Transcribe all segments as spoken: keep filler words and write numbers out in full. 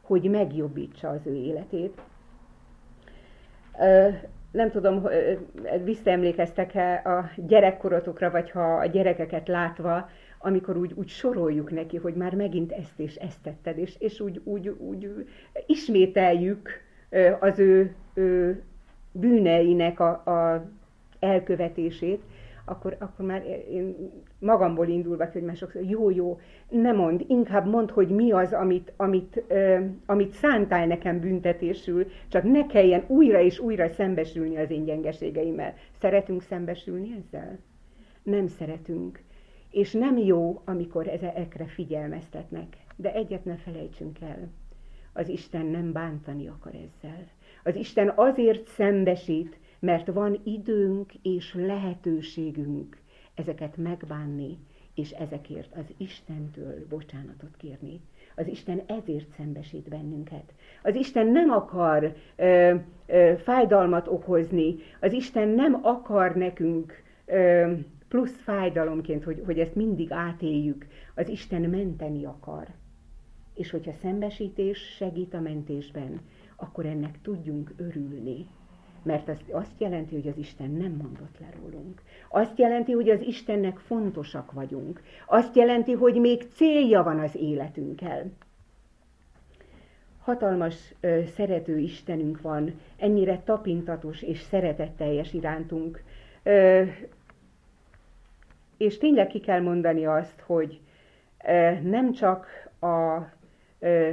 hogy megjobbítsa az ő életét. Nem tudom, visszaemlékeztek-e a gyerekkorotokra, vagy ha a gyerekeket látva, amikor úgy, úgy soroljuk neki, hogy már megint ezt és ezt tetted, és, és úgy, úgy, úgy ismételjük az ő, ő bűneinek a, a elkövetését, akkor, akkor már én magamból indulva, hogy már sokszor, jó, jó, ne mondd, inkább mondd, hogy mi az, amit, amit, ö, amit szántál nekem büntetésül, csak ne kelljen újra és újra szembesülni az én gyengeségeimmel. Szeretünk szembesülni ezzel? Nem szeretünk. És nem jó, amikor ezekre figyelmeztetnek. De egyet ne felejtsünk el. Az Isten nem bántani akar ezzel. Az Isten azért szembesít, mert van időnk és lehetőségünk ezeket megbánni, és ezekért az Istentől bocsánatot kérni. Az Isten ezért szembesít bennünket. Az Isten nem akar ö, ö, fájdalmat okozni, az Isten nem akar nekünk ö, plusz fájdalomként, hogy, hogy ezt mindig átéljük. Az Isten menteni akar. És hogyha szembesítés segít a mentésben, akkor ennek tudjunk örülni. Mert az azt jelenti, hogy az Isten nem mondott le rólunk. Azt jelenti, hogy az Istennek fontosak vagyunk. Azt jelenti, hogy még célja van az életünkkel. Hatalmas, ö, szerető Istenünk van, ennyire tapintatos és szeretetteljes irántunk. Ö, és tényleg ki kell mondani azt, hogy ö, nem csak a... Ö,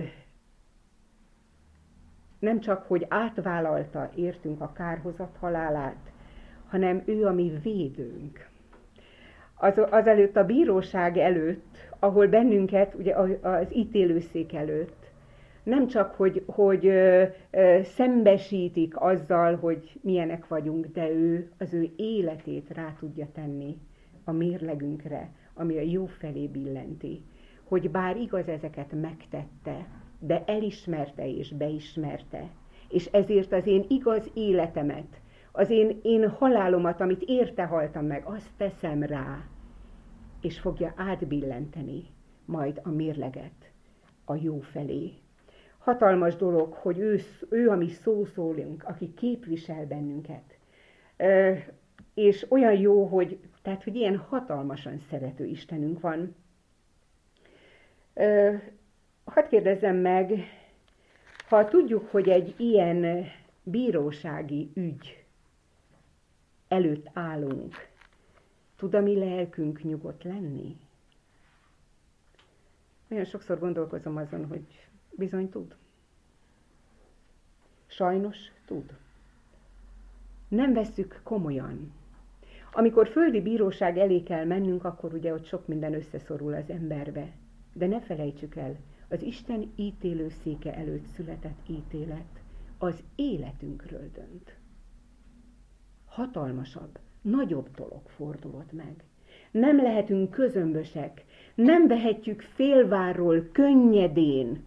nem csak, hogy átvállalta értünk a kárhozat halálát, hanem ő a mi védőnk. Az, azelőtt a bíróság előtt, ahol bennünket, ugye az ítélőszék előtt, nem csak, hogy, hogy ö, ö, szembesítik azzal, hogy milyenek vagyunk, de ő az ő életét rá tudja tenni a mérlegünkre, ami a jó felé billenti. Hogy bár igaz, ezeket megtette, de elismerte és beismerte. És ezért az én igaz életemet, az én, én halálomat, amit érte haltam meg, azt teszem rá, és fogja átbillenteni majd a mérleget a jó felé. Hatalmas dolog, hogy ő, ő a mi szószólunk, aki képvisel bennünket. És olyan jó, hogy, tehát, hogy ilyen hatalmasan szerető Istenünk van. Hadd kérdezzem meg, ha tudjuk, hogy egy ilyen bírósági ügy előtt állunk, tud a mi lelkünk nyugodt lenni? Olyan sokszor gondolkozom azon, hogy bizony tud. Sajnos tud. Nem vesszük komolyan. Amikor földi bíróság elé kell mennünk, akkor ugye ott sok minden összeszorul az emberbe. De ne felejtsük el, az Isten ítélőszéke előtt született ítélet az életünkről dönt. Hatalmasabb, nagyobb dolog fordulott meg. Nem lehetünk közömbösek, nem vehetjük félvárról könnyedén.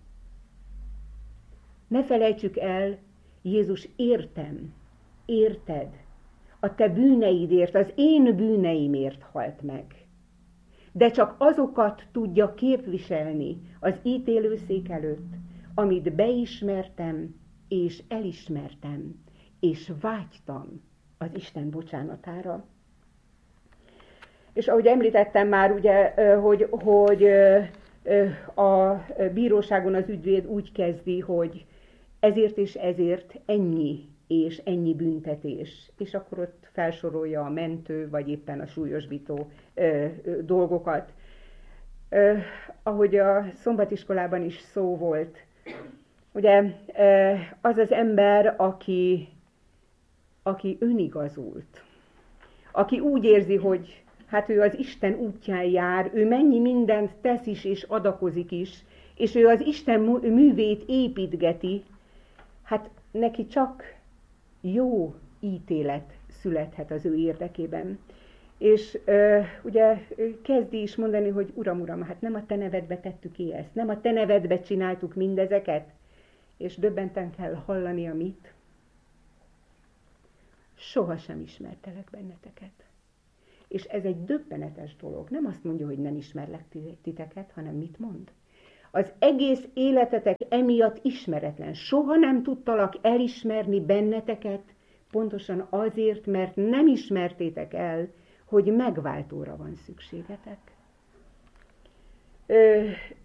Ne felejtsük el, Jézus értem, érted, a te bűneidért, az én bűneimért halt meg. De csak azokat tudja képviselni az ítélőszék előtt, amit beismertem és elismertem, és vágytam az Isten bocsánatára. És ahogy említettem már, ugye, hogy, hogy a bíróságon az ügyvéd úgy kezdi, hogy ezért és ezért ennyi és ennyi büntetés, és akkor ott felsorolja a mentő, vagy éppen a súlyosbító ö, ö, dolgokat. Ö, ahogy a szombatiskolában is szó volt, ugye ö, az az ember, aki, aki önigazult, aki úgy érzi, hogy hát ő az Isten útján jár, ő mennyi mindent tesz is és adakozik is, és ő az Isten művét építgeti, hát neki csak jó ítélet születhet az ő érdekében. És ö, ugye kezdi is mondani, hogy Uram, Uram, hát nem a te nevedbe tettük ki ezt, nem a te nevedbe csináltuk mindezeket, és döbbenten kell hallani a mit. Sohasem ismertelek benneteket. És ez egy döbbenetes dolog. Nem azt mondja, hogy nem ismerlek titeket, hanem mit mond? Az egész életetek emiatt ismeretlen. Soha nem tudtalak elismerni benneteket, pontosan azért, mert nem ismertétek el, hogy megváltóra van szükségetek. Ö,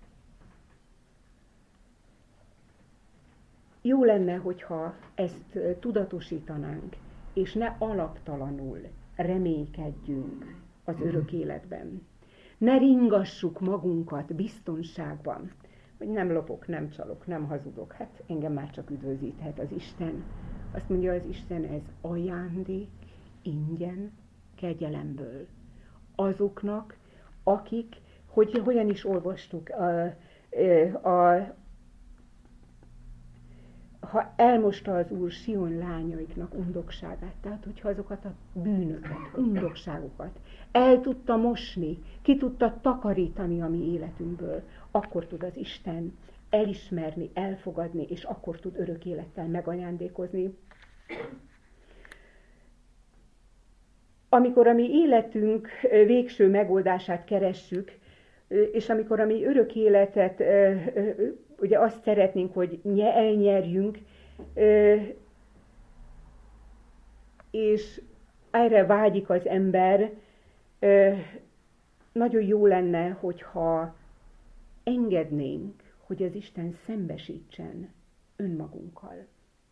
jó lenne, hogyha ezt tudatosítanánk, és ne alaptalanul reménykedjünk az örök életben. Ne ringassuk magunkat biztonságban, hogy nem lopok, nem csalok, nem hazudok. Hát engem már csak üdvözíthet az Isten. Azt mondja az Isten, ez ajándék, ingyen, kegyelemből. Azoknak, akik, hogy hogyan is olvastuk, a, a, ha elmosta az Úr Sion lányaiknak undokságát, tehát hogyha azokat a bűnöket, undokságokat el tudta mosni, ki tudta takarítani a mi életünkből, akkor tud az Isten elismerni, elfogadni, és akkor tud örök élettel megajándékozni. Amikor a mi életünk végső megoldását keressük, és amikor a mi örök életet, ugye azt szeretnénk, hogy elnyerjünk, és erre vágyik az ember, nagyon jó lenne, hogyha engednénk, hogy az Isten szembesítsen önmagunkkal.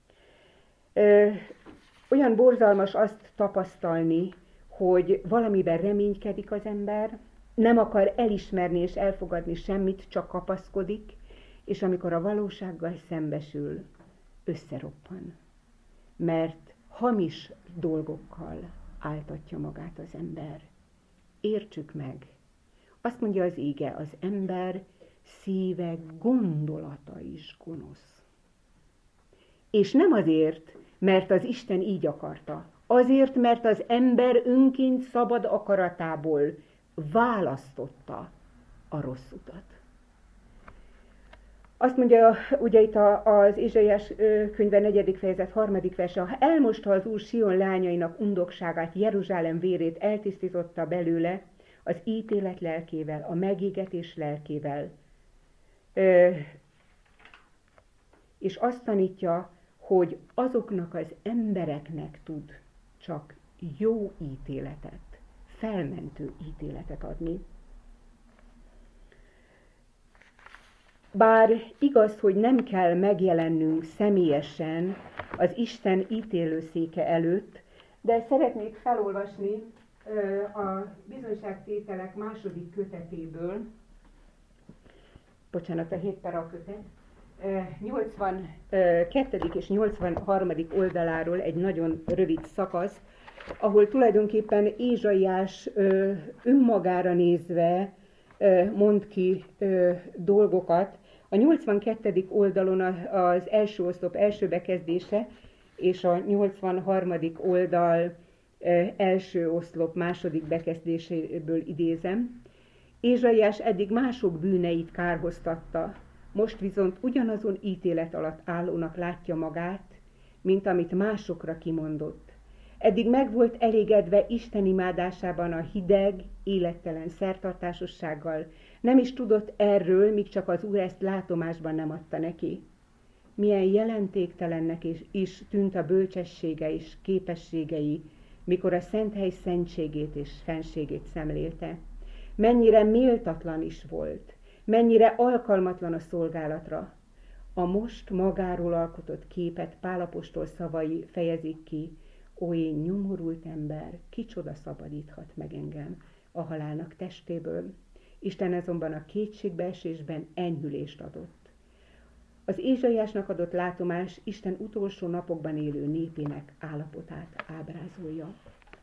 Olyan borzalmas azt tapasztalni, hogy valamiben reménykedik az ember, nem akar elismerni és elfogadni semmit, csak kapaszkodik, és amikor a valósággal szembesül, összeroppan. Mert hamis dolgokkal áltatja magát az ember. Értsük meg. Azt mondja az íge, az ember szíve, gondolata is gonosz. És nem azért, mert az Isten így akarta. Azért, mert az ember önként szabad akaratából választotta a rossz utat. Azt mondja ugye itt az Ézsaiás könyve negyedik fejezet harmadik verse, ha elmosta az Úr Sion lányainak undokságát, Jeruzsálem vérét eltisztította belőle az ítélet lelkével, a megégetés lelkével, és azt tanítja, hogy azoknak az embereknek tud csak jó ítéletet, felmentő ítéletet adni. Bár igaz, hogy nem kell megjelennünk személyesen az Isten ítélőszéke előtt, de szeretnék felolvasni a bizonyságtételek második kötetéből, bocsánat, a hét per a kötet, nyolcvankettő és nyolcvanharmadik oldaláról egy nagyon rövid szakasz, ahol tulajdonképpen Ézsaiás önmagára nézve mond ki dolgokat. A nyolcvankettedik oldalon az első oszlop első bekezdése, és a nyolcvanharmadik oldal első oszlop második bekezdéséből idézem. Ézsaiás eddig mások bűneit kárhoztatta, most viszont ugyanazon ítélet alatt állónak látja magát, mint amit másokra kimondott. Eddig meg volt elégedve Isten imádásában a hideg, élettelen szertartásossággal, nem is tudott erről, míg csak az Úr ezt látomásban nem adta neki. Milyen jelentéktelennek is, is tűnt a bölcsessége és képességei, mikor a szenthely szentségét és fenségét szemlélte. Mennyire méltatlan is volt, mennyire alkalmatlan a szolgálatra. A most magáról alkotott képet Pál apostol szavai fejezik ki: ó, én nyomorult ember, kicsoda szabadíthat meg engem a halálnak testéből. Isten azonban a kétségbeesésben enyhülést adott. Az Ézsaiásnak adott látomás Isten utolsó napokban élő népének állapotát ábrázolja.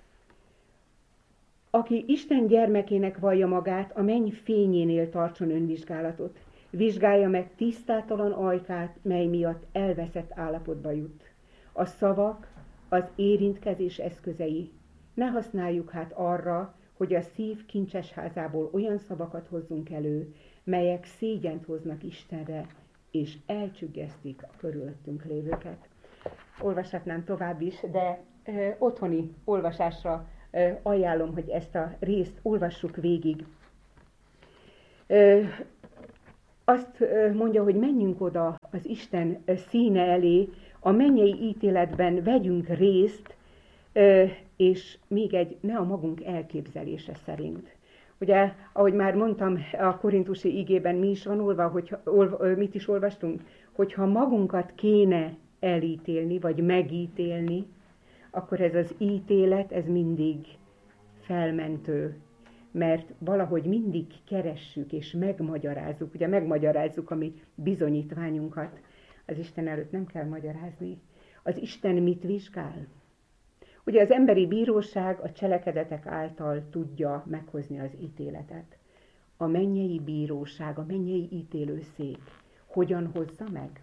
Aki Isten gyermekének vallja magát, a menny fényénél tartson önvizsgálatot. Vizsgálja meg tisztátalan ajkát, mely miatt elveszett állapotba jut. A szavak, az érintkezés eszközei. Ne használjuk hát arra, hogy a szív kincses házából olyan szavakat hozzunk elő, melyek szégyent hoznak Istenre, és elcsüggesztik a körülöttünk lévőket. Olvashatnám tovább is, de ö, otthoni olvasásra ö, ajánlom, hogy ezt a részt olvassuk végig. Ö, azt mondja, hogy menjünk oda az Isten színe elé, a mennyei ítéletben vegyünk részt, és még egy, ne a magunk elképzelése szerint. Ugye, ahogy már mondtam, a korintusi igében mi is van olva, hogy, olva, mit is olvastunk, hogyha magunkat kéne elítélni, vagy megítélni, akkor ez az ítélet, ez mindig felmentő, mert valahogy mindig keressük és megmagyarázzuk, ugye megmagyarázzuk a mi bizonyítványunkat. Az Isten előtt nem kell magyarázni. Az Isten mit vizsgál? Ugye az emberi bíróság a cselekedetek által tudja meghozni az ítéletet. A mennyei bíróság, a mennyei ítélőszék hogyan hozza meg?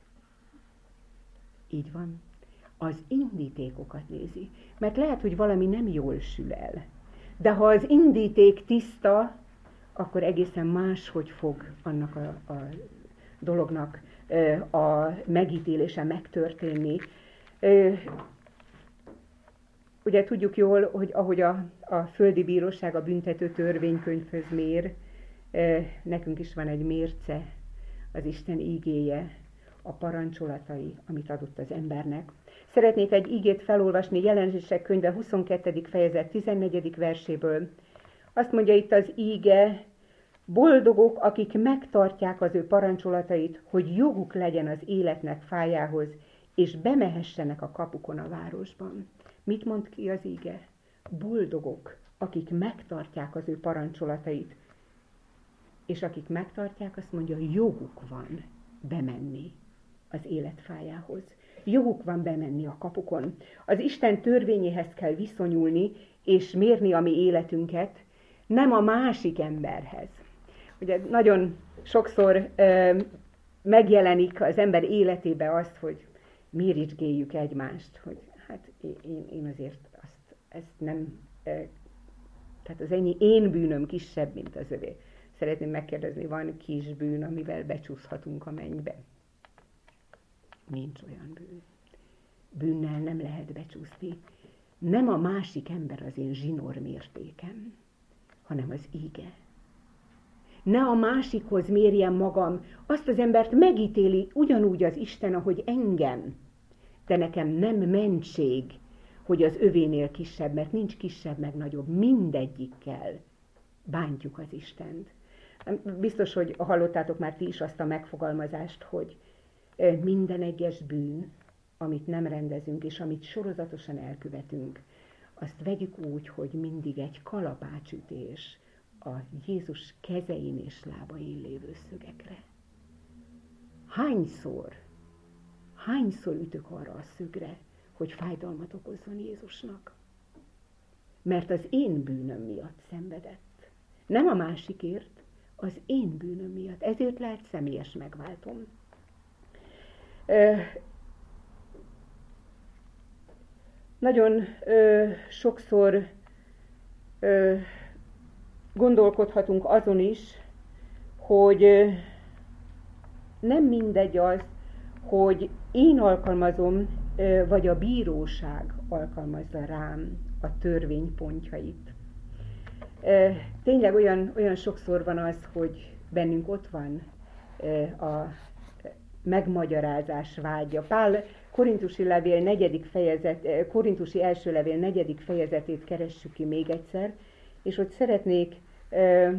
Így van. Az indítékokat nézi. Mert lehet, hogy valami nem jól sül el. De ha az indíték tiszta, akkor egészen máshogy fog annak a, a dolognak a megítélése megtörténni. Ugye tudjuk jól, hogy ahogy a, a földi bíróság a büntető törvénykönyvhöz mér, nekünk is van egy mérce, az Isten ígéje, a parancsolatai, amit adott az embernek. Szeretnék egy ígét felolvasni Jelenések könyve huszonkettedik fejezet tizennegyedik verséből. Azt mondja itt az íge, boldogok, akik megtartják az ő parancsolatait, hogy joguk legyen az életnek fájához, és bemehessenek a kapukon a városban. Mit mond ki az íge? Boldogok, akik megtartják az ő parancsolatait, és akik megtartják, azt mondja, joguk van bemenni az életfájához. Joguk van bemenni a kapukon. Az Isten törvényéhez kell viszonyulni, és mérni a mi életünket, nem a másik emberhez. Ugye nagyon sokszor ö, megjelenik az ember életébe azt, hogy méricskéljük egymást, hogy hát én, én azért azt, ezt nem, ö, tehát az ennyi én bűnöm kisebb, mint az övé. Szeretném megkérdezni, van kis bűn, amivel becsúszhatunk a mennybe? Nincs olyan bűn. Bűnnel nem lehet becsúszni. Nem a másik ember az én zsinór mértékem, hanem az íge. Ne a másikhoz mérjem magam, azt az embert megítéli ugyanúgy az Isten, ahogy engem. De nekem nem mentség, hogy az övénél kisebb, mert nincs kisebb meg nagyobb. Mindegyikkel bántjuk az Istent. Biztos, hogy hallottátok már ti is azt a megfogalmazást, hogy minden egyes bűn, amit nem rendezünk, és amit sorozatosan elkövetünk, azt vegyük úgy, hogy mindig egy kalapácsütés a Jézus kezein és lábain lévő szögekre. Hányszor, hányszor ütök arra a szögre, hogy fájdalmat okozzon Jézusnak? Mert az én bűnöm miatt szenvedett. Nem a másikért, az én bűnöm miatt. Ezért lehet személyes megváltom. Ö, nagyon ö, sokszor ö, gondolkodhatunk azon is, hogy ö, nem mindegy az, hogy én alkalmazom, ö, vagy a bíróság alkalmazza rám a törvény pontjait. Ö, tényleg olyan, olyan sokszor van az, hogy bennünk ott van ö, a megmagyarázás vágya. Pál korintusi levél negyedik fejezet, korintusi első levél negyedik fejezetét keressük ki még egyszer, és hogy szeretnék ö,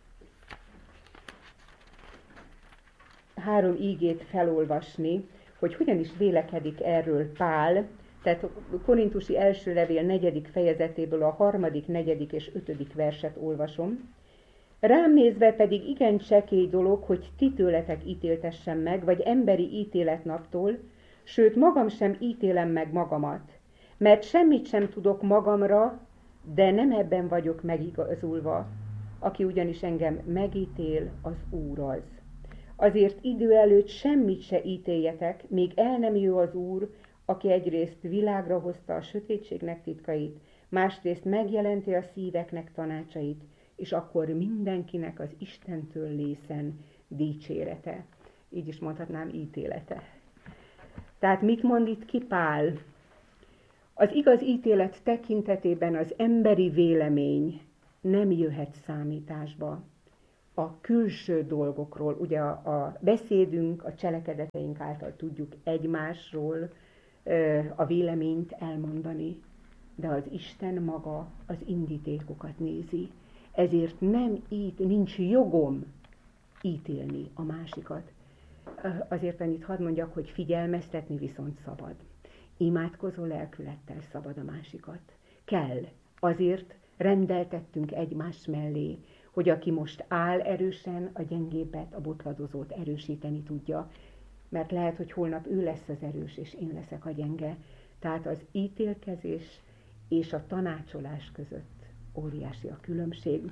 három ígét felolvasni, hogy hogyan is vélekedik erről Pál, tehát korintusi első levél negyedik fejezetéből a harmadik, negyedik és ötödik verset olvasom. Rám nézve pedig igen csekély dolog, hogy ti tőletek ítéltessem meg, vagy emberi ítéletnaptól, sőt magam sem ítélem meg magamat, mert semmit sem tudok magamra, de nem ebben vagyok megigazulva, aki ugyanis engem megítél, az Úr az. Azért idő előtt semmit se ítéljetek, míg el nem jön az Úr, aki egyrészt világra hozta a sötétségnek titkait, másrészt megjelenti a szíveknek tanácsait, és akkor mindenkinek az Istentől lészen dicsérete. Így is mondhatnám, ítélete. Tehát mit mond itt ki Pál? Az igaz ítélet tekintetében az emberi vélemény nem jöhet számításba. a külső dolgokról, ugye a, a beszédünk, a cselekedeteink által tudjuk egymásról a véleményt elmondani, de az Isten maga az indítékokat nézi. Ezért nem itt, nincs jogom ítélni a másikat. Azért annyit hadd mondjak, hogy figyelmeztetni viszont szabad. Imádkozó lelkülettel szabad a másikat. Kell. Azért rendeltettünk egymás mellé, hogy aki most áll erősen, a gyengébbet, a botladozót erősíteni tudja, mert lehet, hogy holnap ő lesz az erős, és én leszek a gyenge. Tehát az ítélkezés és a tanácsolás között óriási a különbség.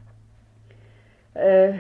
Uh,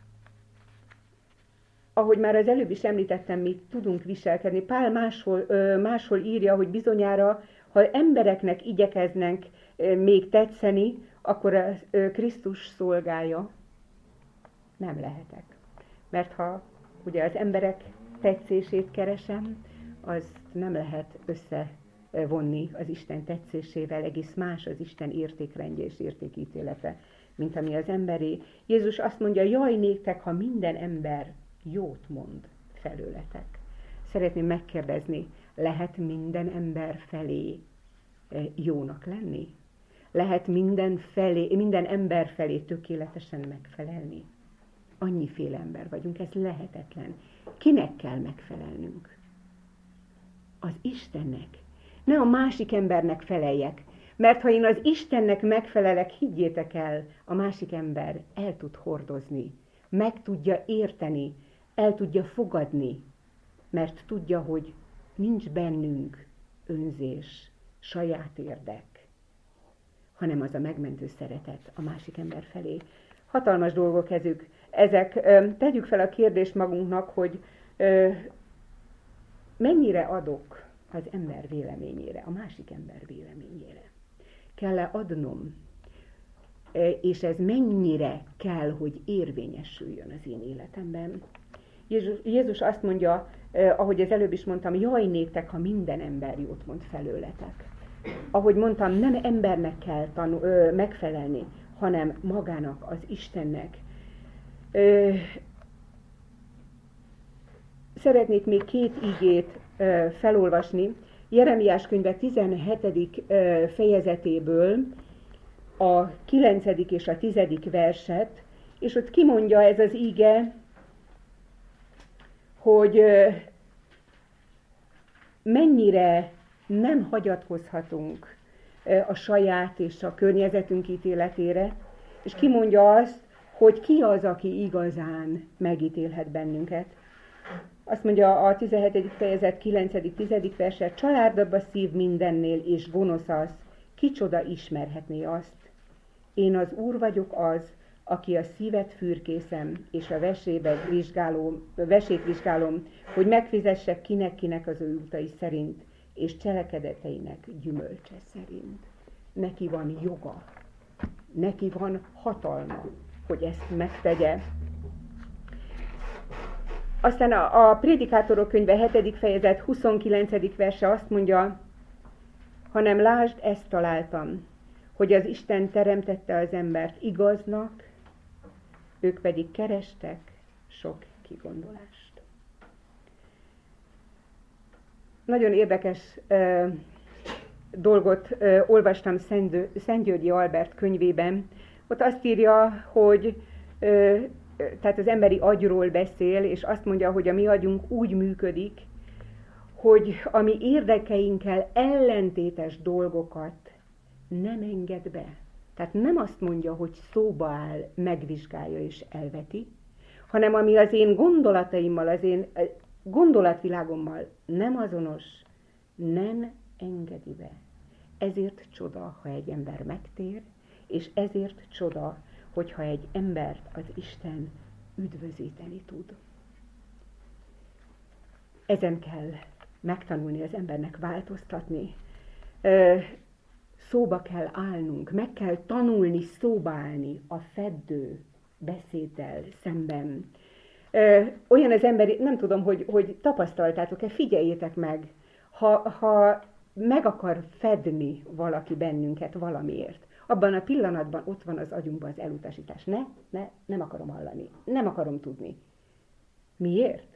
ahogy már az előbb is említettem, mi tudunk viselkedni. Pál máshol, uh, máshol írja, hogy bizonyára, ha embereknek igyekeznek uh, még tetszeni, akkor a uh, Krisztus szolgája nem lehetek. Mert ha ugye az emberek tetszését keresem, az nem lehet összevonni az Isten tetszésével, egész más az Isten értékrendje és értékítélete, mint ami az emberé. Jézus azt mondja, jaj néktek, ha minden ember jót mond felőletek. Szeretném megkérdezni, lehet minden ember felé jónak lenni? Lehet minden, felé, minden ember felé tökéletesen megfelelni? Annyiféle ember vagyunk, ez lehetetlen. Kinek kell megfelelnünk? Az Istennek. Ne a másik embernek feleljek, mert ha én az Istennek megfelelek, higgyétek el, a másik ember el tud hordozni, meg tudja érteni, el tudja fogadni, mert tudja, hogy nincs bennünk önzés, saját érdek, hanem az a megmentő szeretet a másik ember felé. Hatalmas dolgok ezek. ezek. Tegyük fel a kérdést magunknak, hogy mennyire adok az ember véleményére, a másik ember véleményére. Kell-e adnom? És ez mennyire kell, hogy érvényesüljön az én életemben? Jézus, Jézus azt mondja, ahogy az előbb is mondtam, jaj néktek, ha minden ember jót mond felőletek. Ahogy mondtam, nem embernek kell tanul, ö, megfelelni, hanem magának, az Istennek. Ö, szeretnék még két igét ö, felolvasni. Jeremiás könyve tizenhetedik ö, fejezetéből a kilencedik és a tizedik verset, és ott kimondja ez az ige, hogy ö, mennyire nem hagyatkozhatunk a saját és a környezetünk ítéletére, és kimondja azt, hogy ki az, aki igazán megítélhet bennünket. Azt mondja a tizenhetedik fejezet kilencedik tizedik verse, családabb a szív mindennél, és gonosz az, kicsoda ismerhetné azt. Én az Úr vagyok az, aki a szívet fürkészem, és a vesébe vizsgálom, vesét vizsgálom, hogy megfizessek kinek-kinek az ő utai szerint, és cselekedeteinek gyümölcse szerint. Neki van joga, neki van hatalma, hogy ezt megtegye. Aztán a, a Prédikátorok könyve hetedik fejezet huszonkilencedik verse azt mondja, hanem lásd, ezt találtam, hogy az Isten teremtette az embert igaznak, ők pedig kerestek sok kigondolást. Nagyon érdekes uh, dolgot uh, olvastam Szentgyörgyi Albert könyvében. Ott azt írja, hogy uh, tehát az emberi agyról beszél, és azt mondja, hogy a mi agyunk úgy működik, hogy a mi érdekeinkkel ellentétes dolgokat nem enged be. Tehát nem azt mondja, hogy szóba áll, megvizsgálja és elveti, hanem ami az én gondolataimmal, az én gondolatvilágommal nem azonos, nem engedi be. Ezért csoda, ha egy ember megtér, és ezért csoda, hogyha egy embert az Isten üdvözíteni tud. Ezen kell megtanulni az embernek változtatni. Szóba kell állnunk, meg kell tanulni szóba állni a feddő beszéddel szemben. Olyan az ember, nem tudom, hogy, hogy tapasztaltátok-e, figyeljétek meg, ha, ha meg akar fedni valaki bennünket valamiért, abban a pillanatban ott van az agyunkban az elutasítás. Ne, ne, nem akarom hallani, nem akarom tudni. Miért?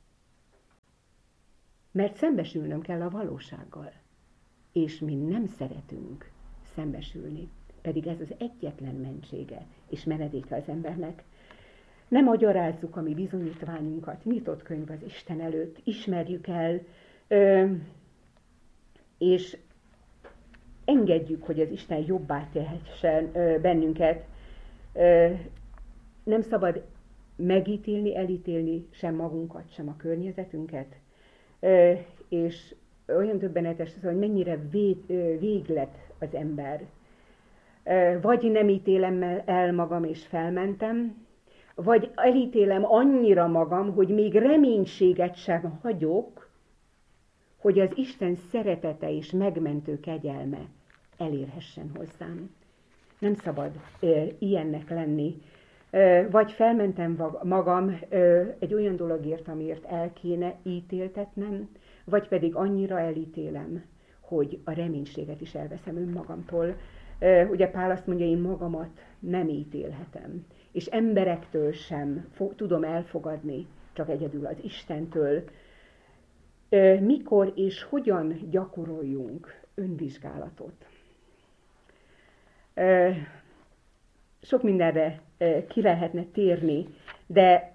Mert szembesülnöm kell a valósággal. És mi nem szeretünk szembesülni. Pedig ez az egyetlen mentsége és menedéke az embernek. Ne magyarázzuk a mi bizonyítványunkat, nyitott könyv az Isten előtt, ismerjük el, ö, és engedjük, hogy az Isten jobbá tehessen ö, bennünket. Ö, nem szabad megítélni, elítélni sem magunkat, sem a környezetünket. Ö, és olyan döbbenetes az, hogy mennyire vég, ö, véglet az ember. Ö, vagy nem ítélem el magam és felmentem, vagy elítélem annyira magam, hogy még reménységet sem hagyok, hogy az Isten szeretete és megmentő kegyelme elérhessen hozzám. Nem szabad ö, ilyennek lenni. Ö, vagy felmentem magam ö, egy olyan dologért, amiért el kéne ítéltetnem, vagy pedig annyira elítélem, hogy a reménységet is elveszem önmagamtól. Ö, ugye Pál azt mondja, én magamat nem ítélhetem. És emberektől sem fo- tudom elfogadni, csak egyedül az Istentől. Mikor és hogyan gyakoroljunk önvizsgálatot? Sok mindenre ki lehetne térni, de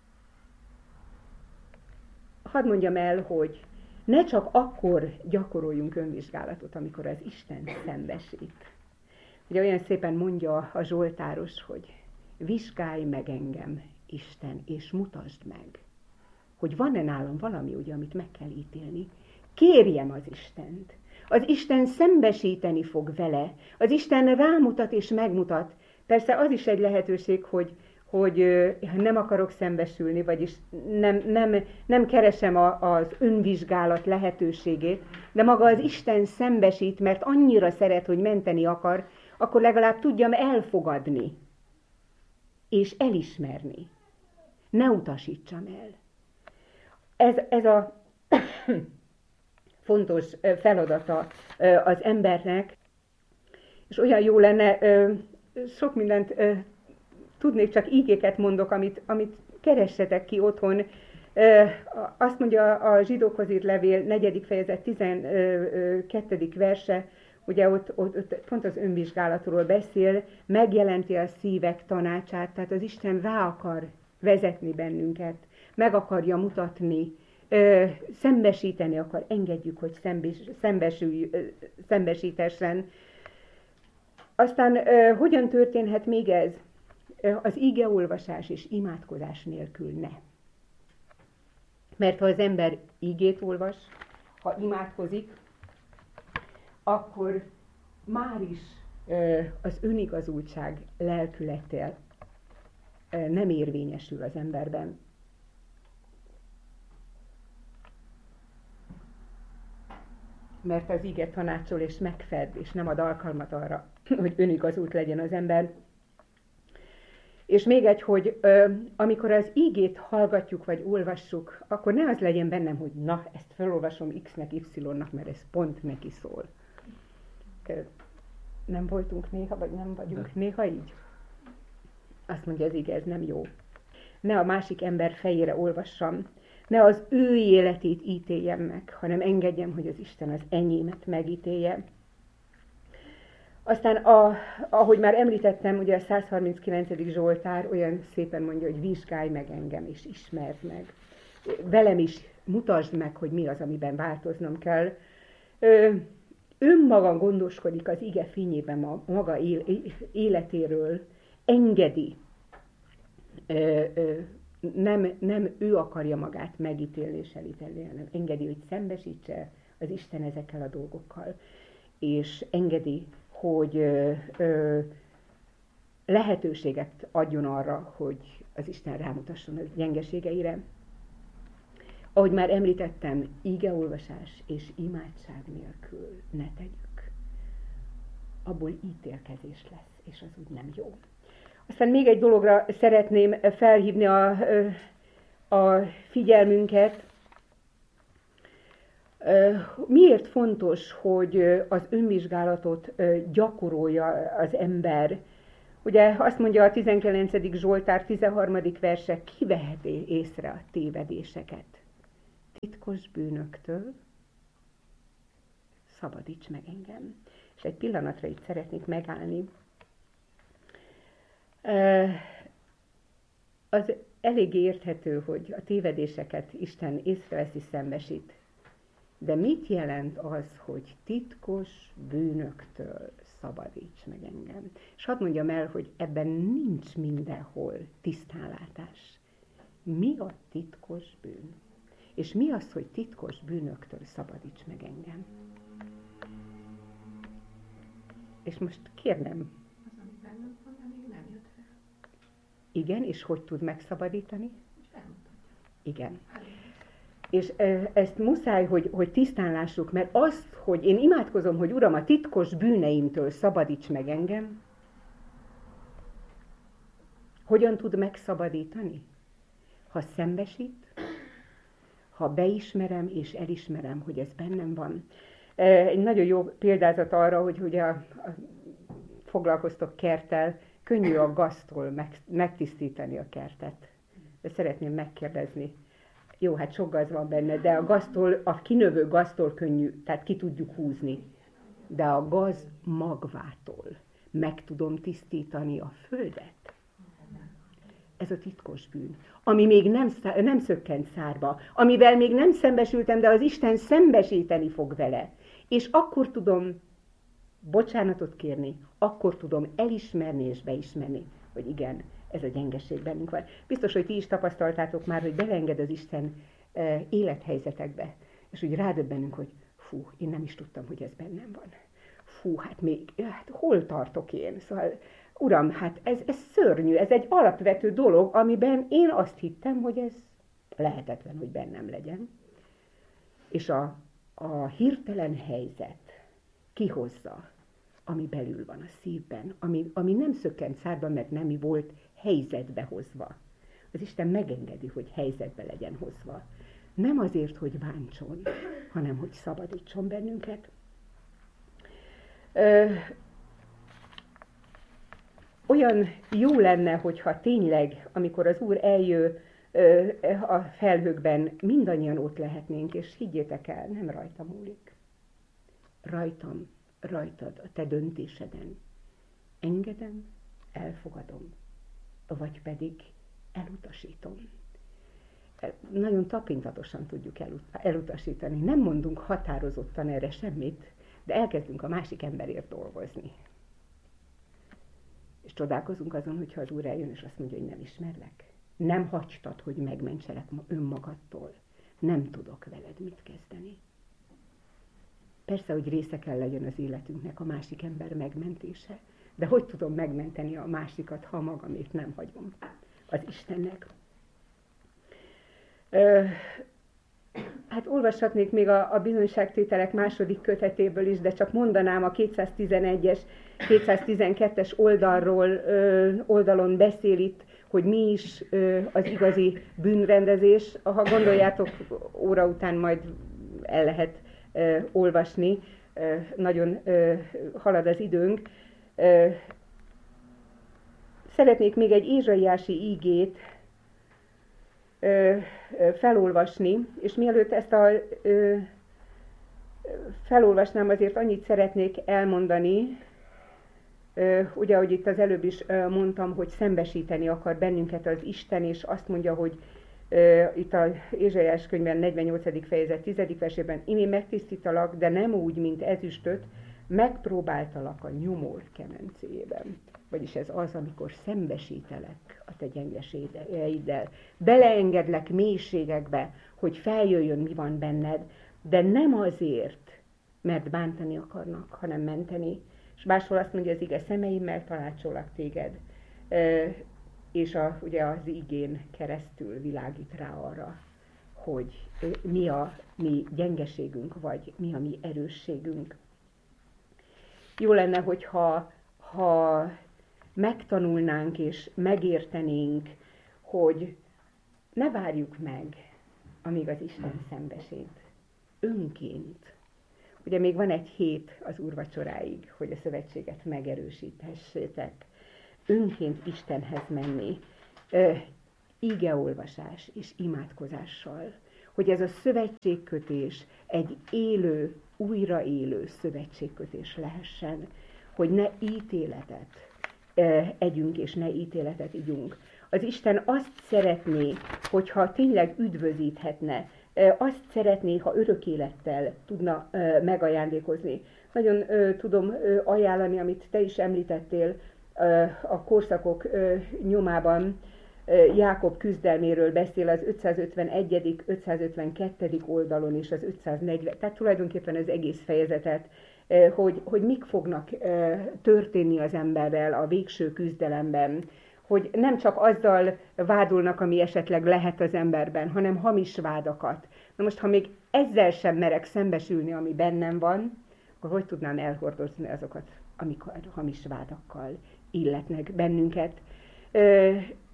hadd mondjam el, hogy ne csak akkor gyakoroljunk önvizsgálatot, amikor az Isten szembesít. Ugye olyan szépen mondja a Zsoltáros, hogy vizsgálj meg engem, Isten, és mutasd meg, hogy van-e nálam valami, ugye, amit meg kell ítélni. Kérjem az Istent. Az Isten szembesíteni fog vele. Az Isten rámutat és megmutat. Persze az is egy lehetőség, hogy, hogy nem akarok szembesülni, vagyis nem, nem, nem keresem a, az önvizsgálat lehetőségét, de maga az Isten szembesít, mert annyira szeret, hogy menteni akar, akkor legalább tudjam elfogadni és elismerni. Ne utasítsam el. Ez, ez a fontos feladata az embernek, és olyan jó lenne, sok mindent tudnék, csak ígéket mondok, amit, amit keressetek ki otthon. Azt mondja a Zsidókhoz írt levél, negyedik fejezet, tizenkettedik verse, ugye ott, ott, ott pont az önvizsgálatról beszél, megjelenti a szívek tanácsát, tehát az Isten rá akar vezetni bennünket, meg akarja mutatni, ö, szembesíteni akar, engedjük, hogy szembes, szembesülj, ö, szembesítessen. Aztán ö, hogyan történhet még ez? Ö, az ígeolvasás és imádkozás nélkül ne. Mert ha az ember ígét olvas, ha imádkozik, akkor már is ö, az önigazultság lelkülettel ö, nem érvényesül az emberben. Mert az ige tanácsol és megfed, és nem ad alkalmat arra, hogy önigazult legyen az ember. És még egy, hogy ö, amikor az ígét hallgatjuk, vagy olvassuk, akkor ne az legyen bennem, hogy na, ezt felolvasom X-nek, Y-nak, mert ez pont neki szól. Ö, nem voltunk néha, vagy nem vagyunk de. néha így? Azt mondja az ige, ez nem jó. Ne a másik ember fejére olvassam, ne az ő életét ítéljem meg, hanem engedjem, hogy az Isten az enyémet megítélje. Aztán, a, ahogy már említettem, ugye a száz harminckilencedik Zsoltár olyan szépen mondja, hogy vizsgálj meg engem, és ismerd meg. Velem is mutasd meg, hogy mi az, amiben változnom kell. Ö, önmaga gondoskodik az ige fényében a maga életéről, engedi. Ö, ö, nem, nem ő akarja magát megítélni és elítélni, hanem engedi, hogy szembesítse az Isten ezekkel a dolgokkal. És engedi, hogy ö, ö, lehetőséget adjon arra, hogy az Isten rámutasson a gyengeségeire. Ahogy már említettem, ígeolvasás és imádság nélkül ne tegyük. Abból ítélkezés lesz, és az úgy nem jó. Aztán még egy dologra szeretném felhívni a, a figyelmünket. Miért fontos, hogy az önvizsgálatot gyakorolja az ember? Ugye azt mondja a tizenkilencedik Zsoltár tizenharmadik verse, ki veheti észre a tévedéseket? Titkos bűnöktől szabadíts meg engem. És egy pillanatra itt szeretnék megállni. Az elég érthető, hogy a tévedéseket Isten észreveszi, szembesít. De mit jelent az, hogy titkos bűnöktől szabadíts meg engem? És hadd mondjam el, hogy ebben nincs mindenhol tisztánlátás. Mi a titkos bűn? És mi az, hogy titkos bűnöktől szabadíts meg engem? És most kérnem. Az, ami bennem van, de még nem jött fel. Igen, és hogy tud megszabadítani? Felmutatja. Igen. És ezt muszáj, hogy, hogy tisztán lássuk, mert azt, hogy én imádkozom, hogy Uram, a titkos bűneimtől szabadíts meg engem, hogyan tud megszabadítani? Ha szembesít, ha beismerem és elismerem, hogy ez bennem van. Egy nagyon jó példázat arra, hogy ugye a, a, foglalkoztok kerttel, könnyű a gaztól meg, megtisztítani a kertet. De szeretném megkérdezni, jó, hát sok gaz van benne, de a gaztól, a kinövő gaztól könnyű, tehát ki tudjuk húzni. De a gaz magvától meg tudom tisztítani a földet. Ez a titkos bűn, ami még nem, nem szökkent szárba, amivel még nem szembesültem, de az Isten szembesíteni fog vele. És akkor tudom bocsánatot kérni, akkor tudom elismerni és beismerni, hogy igen, ez a gyengeség bennünk van. Biztos, hogy ti is tapasztaltátok már, hogy beleenged az Isten e, élethelyzetekbe, és úgy rádöbbenünk, hogy fú, én nem is tudtam, hogy ez bennem van. Fú, hát még, hát hol tartok én? Szóval, Uram, hát ez, ez szörnyű, ez egy alapvető dolog, amiben én azt hittem, hogy ez lehetetlen, hogy bennem legyen. És a, a hirtelen helyzet kihozza, ami belül van a szívben, ami, ami nem szökkent szárba, mert nem volt helyzetbe hozva. Az Isten megengedi, hogy helyzetbe legyen hozva. Nem azért, hogy bántson, hanem hogy szabadítson bennünket. Ö, olyan jó lenne, hogyha tényleg, amikor az Úr eljön ö, a felhőkben, mindannyian ott lehetnénk, és higgyétek el, nem rajtam múlik. Rajtam, rajtad, a te döntéseden. Engedem, elfogadom, vagy pedig elutasítom. Nagyon tapintatosan tudjuk elutasítani. Nem mondunk határozottan erre semmit, de elkezdünk a másik emberért dolgozni. És csodálkozunk azon, hogyha az Úr eljön, és azt mondja, hogy nem ismerlek. Nem hagytad, hogy megmentselek önmagadtól. Nem tudok veled mit kezdeni. Persze, hogy része kell legyen az életünknek a másik ember megmentése, de hogy tudom megmenteni a másikat, ha magamét nem hagyom az Istennek? Ö, hát olvashatnék még a, a bizonyságtételek második kötetéből is, de csak mondanám a kétszáztizenegyes, kétszáztizenkettes oldalról, ö, oldalon beszél itt, hogy mi is ö, az igazi bűnrendezés. Ha gondoljátok, óra után majd el lehet ö, olvasni, ö, nagyon ö, halad az időnk. Ö, szeretnék még egy ézsaiási ígét ö, ö, felolvasni, és mielőtt ezt a ö, felolvasnám, azért annyit szeretnék elmondani, ö, ugye, ahogy itt az előbb is ö, mondtam, hogy szembesíteni akar bennünket az Isten, és azt mondja, hogy ö, itt az Ézsaiás könyvben negyvennyolcadik fejezet tizedik versében, imén megtisztítalak, de nem úgy, mint ezüstöt, megpróbáltalak a nyomor kemencéjében. Vagyis ez az, amikor szembesítelek a te gyengeségeiddel. Beleengedlek mélységekbe, hogy feljöjjön, mi van benned, de nem azért, mert bántani akarnak, hanem menteni. És máshol azt mondja az ige, szemeimmel tanácsolak téged, és a, ugye az igén keresztül világít rá arra, hogy mi a mi gyengeségünk, vagy mi a mi erősségünk. Jó lenne, hogyha ha megtanulnánk és megértenénk, hogy ne várjuk meg, amíg az Isten szembesít. önként. Ugye még van egy hét az úrvacsoráig, hogy a szövetséget megerősíthessétek. Önként Istenhez menni, ö, igeolvasás és imádkozással, hogy ez a szövetségkötés egy élő, újraélő szövetségkötés lehessen, hogy ne ítéletet ö, együnk és ne ítéletet igyunk. Az Isten azt szeretné, hogyha tényleg üdvözíthetne, azt szeretné, ha örök élettel tudna megajándékozni. Nagyon tudom ajánlani, amit te is említettél a korszakok nyomában, Jákob küzdelméről beszél az ötszázötvenegyedik ötszázötvenkettő oldalon és az ötszáznegyven, tehát tulajdonképpen az egész fejezetet, hogy, hogy mik fognak történni az emberrel a végső küzdelemben, hogy nem csak azzal vádolnak, ami esetleg lehet az emberben, hanem hamis vádakat. Na most, ha még ezzel sem merek szembesülni, ami bennem van, akkor hogy tudnám elhordozni azokat, amikor hamis vádakkal illetnek bennünket. Ö,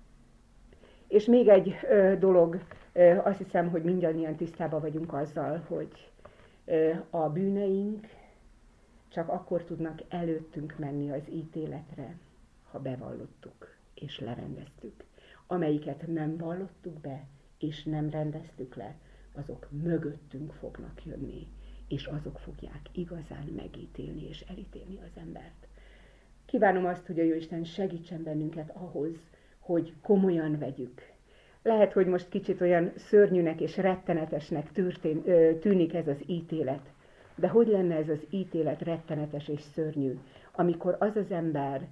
és még egy ö, dolog, ö, azt hiszem, hogy mindannyian tisztában vagyunk azzal, hogy ö, a bűneink csak akkor tudnak előttünk menni az ítéletre, ha bevallottuk és lerendeztük. Amelyiket nem vallottuk be, és nem rendeztük le, azok mögöttünk fognak jönni, és azok fogják igazán megítélni és elítélni az embert. Kívánom azt, hogy a Jóisten segítsen bennünket ahhoz, hogy komolyan vegyük. Lehet, hogy most kicsit olyan szörnyűnek és rettenetesnek történ, tűnik ez az ítélet, de hogy lenne ez az ítélet rettenetes és szörnyű, amikor az az ember,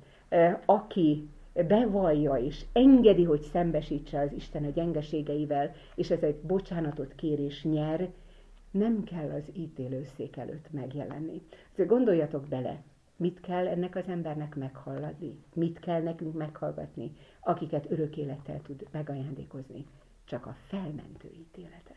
aki bevallja és engedi, hogy szembesítse az Isten a gyengeségeivel, és ez egy bocsánatot kér és nyer, nem kell az ítélőszék előtt megjelenni. Azért gondoljatok bele, mit kell ennek az embernek meghallani, mit kell nekünk meghallgatni, akiket örök élettel tud megajándékozni, csak a felmentő ítéletet.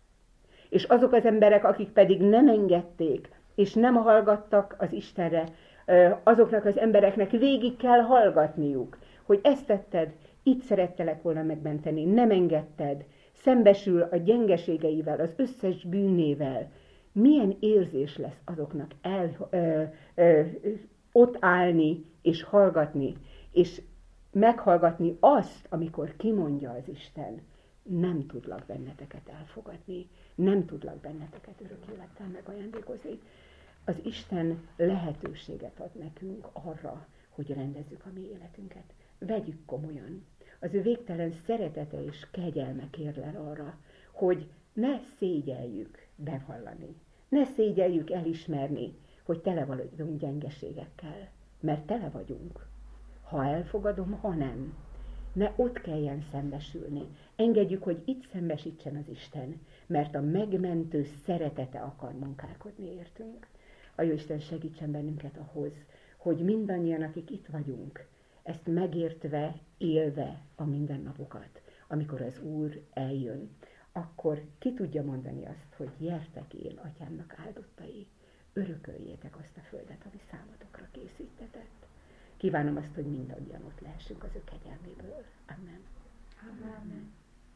És azok az emberek, akik pedig nem engedték, és nem hallgattak az Istenre, azoknak az embereknek végig kell hallgatniuk, hogy ezt tetted, itt szerettelek volna megmenteni, nem engedted, szembesül a gyengeségeivel, az összes bűnével. Milyen érzés lesz azoknak el, ö, ö, ott állni és hallgatni, és meghallgatni azt, amikor kimondja az Isten, nem tudlak benneteket elfogadni, nem tudlak benneteket örök élettel megajándékozni. Az Isten lehetőséget ad nekünk arra, hogy rendezzük a mi életünket. Vegyük komolyan. Az ő végtelen szeretete és kegyelme kérlel arra, hogy ne szégyeljük bevallani, ne szégyeljük elismerni, hogy tele vagyunk gyengeségekkel, mert tele vagyunk. Ha elfogadom, ha nem, ne ott kelljen szembesülni. Engedjük, hogy itt szembesítsen az Isten, mert a megmentő szeretete akar munkálkodni értünk. A Jóisten segítsen bennünket ahhoz, hogy mindannyian, akik itt vagyunk, ezt megértve, élve a mindennapokat, amikor az Úr eljön, akkor ki tudja mondani azt, hogy gyertek én, Atyámnak áldottai, örököljétek azt a földet, ami számotokra készítetett. Kívánom azt, hogy mindannyian ott lehessünk az ő kegyelméből. Amen. Amen.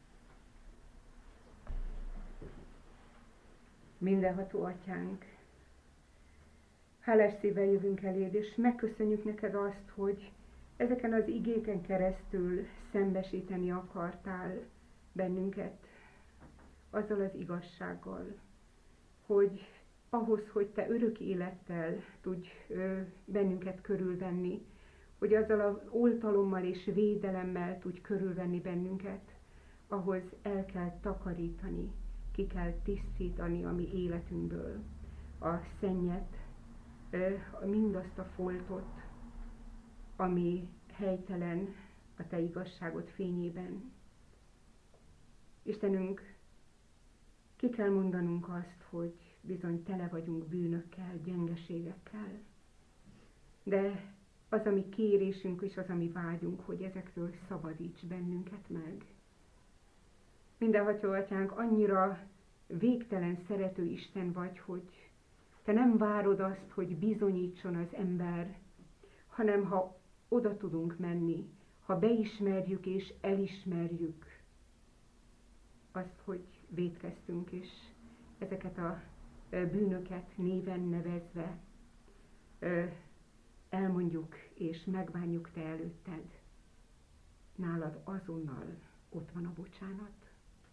Mindenható Atyánk, hálás szívvel jövünk eléd, és megköszönjük neked azt, hogy ezeken az igéken keresztül szembesíteni akartál bennünket azzal az igazsággal, hogy ahhoz, hogy te örök élettel tudj ö, bennünket körülvenni, hogy azzal az oltalommal és védelemmel tudj körülvenni bennünket, ahhoz el kell takarítani, ki kell tisztítani a mi életünkből a szennyet, ö, mindazt a foltot, ami helytelen a te igazságod fényében. Istenünk, ki kell mondanunk azt, hogy bizony tele vagyunk bűnökkel, gyengeségekkel, de az, ami kérésünk és az, ami vágyunk, hogy ezektől szabadíts bennünket meg. Mindenható Atyánk, annyira végtelen szerető Isten vagy, hogy te nem várod azt, hogy bizonyítson az ember, hanem ha oda tudunk menni, ha beismerjük és elismerjük azt, hogy vétkeztünk és ezeket a bűnöket néven nevezve elmondjuk és megbánjuk te előtted. Nálad azonnal ott van a bocsánat.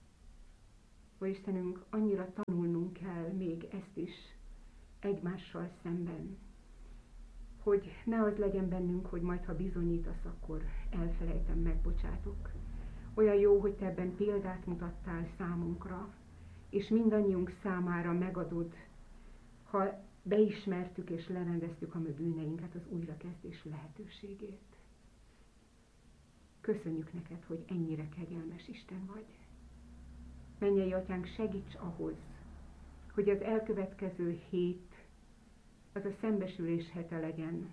Ó Istenünk, annyira tanulnunk kell még ezt is egymással szemben, hogy ne az legyen bennünk, hogy majd ha bizonyítasz, akkor elfelejtem, megbocsátok. Olyan jó, hogy te ebben példát mutattál számunkra, és mindannyiunk számára megadod, ha beismertük és lerendeztük a mi bűneinket, az újrakezdés lehetőségét. Köszönjük neked, hogy ennyire kegyelmes Isten vagy. Mennyei Atyánk, segíts ahhoz, hogy az elkövetkező hét az a szembesülés hete legyen,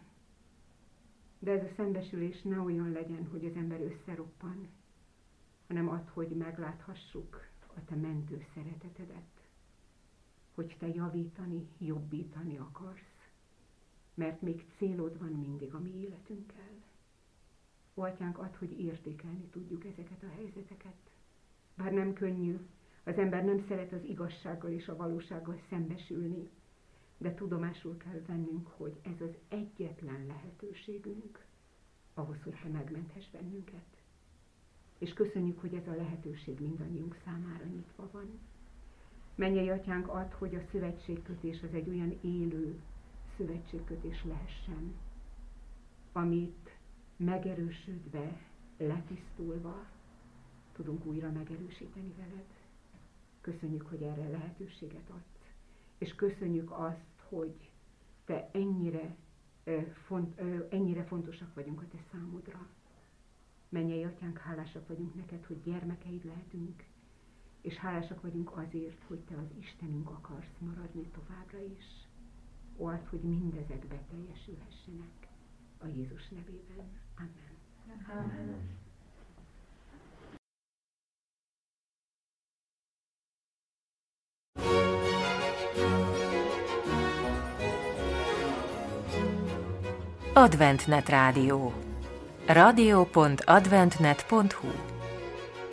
de ez a szembesülés ne olyan legyen, hogy az ember összeroppan, hanem add, hogy megláthassuk a te mentő szeretetedet, hogy te javítani, jobbítani akarsz, mert még célod van mindig a mi életünkkel. Ó, Atyánk, add, hogy értékelni tudjuk ezeket a helyzeteket. Bár nem könnyű, az ember nem szeret az igazsággal és a valósággal szembesülni, de tudomásul kell vennünk, hogy ez az egyetlen lehetőségünk ahhoz, hogy te megmenthess bennünket. És köszönjük, hogy ez a lehetőség mindannyiunk számára nyitva van. Mennyei Atyánk, add, hogy a szövetségkötés az egy olyan élő szövetségkötés lehessen, amit megerősödve, letisztulva tudunk újra megerősíteni veled. Köszönjük, hogy erre lehetőséget adsz. És köszönjük azt, hogy te ennyire, font, ennyire fontosak vagyunk a te számodra. Mennyei Atyánk, hálásak vagyunk neked, hogy gyermekeid lehetünk, és hálásak vagyunk azért, hogy te az Istenünk akarsz maradni továbbra is. Ó, add, hogy mindezek beteljesülhessenek a Jézus nevében. Amen. Amen. Adventnet Rádió. rádió pont adventnet pont hu